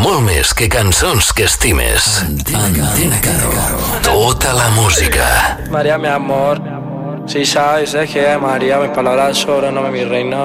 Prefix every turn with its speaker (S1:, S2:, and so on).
S1: molt més que cançons que estimes. Antena Caro. Tota la música.
S2: María, mi amor, si sabes es que María, mis palabras sobran, no me mi reina.